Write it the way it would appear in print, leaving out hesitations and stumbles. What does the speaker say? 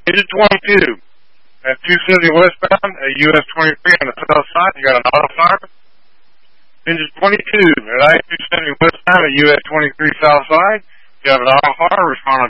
Engine 22 at 270 westbound at US 23 on the south side. You got an auto fire. Engine 22 at I-270 westbound at US 23 south side. You have an auto fire. Respond on